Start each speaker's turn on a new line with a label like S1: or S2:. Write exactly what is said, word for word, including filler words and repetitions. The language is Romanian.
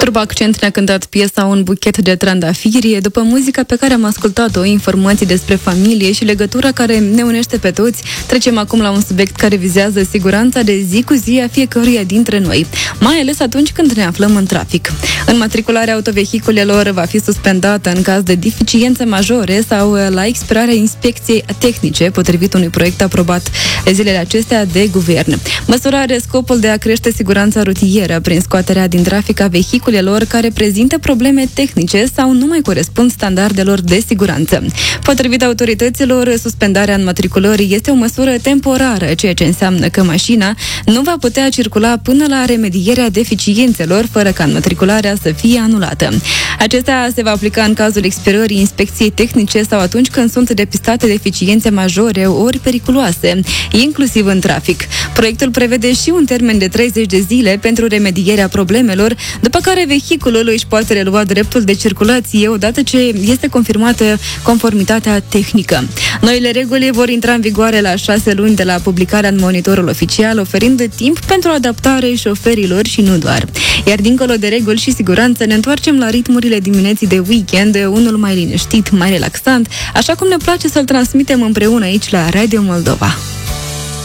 S1: Grupa Accent ne-a cântat piesa Un buchet de trandafiri. După muzica pe care am ascultat-o, informații despre familie și legătura care ne unește pe toți, trecem acum la un subiect care vizează siguranța de zi cu zi a fiecăruia dintre noi, mai ales atunci când ne aflăm în trafic. Înmatricularea autovehiculelor va fi suspendată în caz de deficiențe majore sau la expirarea inspecției tehnice, potrivit unui proiect aprobat zilele acestea de guvern. Măsura are scopul de a crește siguranța rutieră prin scoaterea din trafic a vehiculelor care prezintă probleme tehnice sau nu mai corespund standardelor de siguranță. Potrivit autorităților, suspendarea înmatriculării este o măsură temporară, ceea ce înseamnă că mașina nu va putea circula până la remedierea deficiențelor, fără ca înmatricularea să fie anulată. Acestea se va aplica în cazul expirării inspecției tehnice sau atunci când sunt depistate deficiențe majore ori periculoase, inclusiv în trafic. Proiectul prevede și un termen de treizeci de zile pentru remedierea problemelor, după care vehiculul își poate relua dreptul de circulație odată ce este confirmată conformitatea tehnică. Noile reguli vor intra în vigoare la șase luni de la publicarea în Monitorul Oficial, oferind timp pentru adaptare șoferilor și nu doar. Iar dincolo de reguli și siguranță, ne întoarcem la ritmurile dimineții de weekend, unul mai liniștit, mai relaxant, așa cum ne place să-l transmitem împreună aici la Radio Moldova.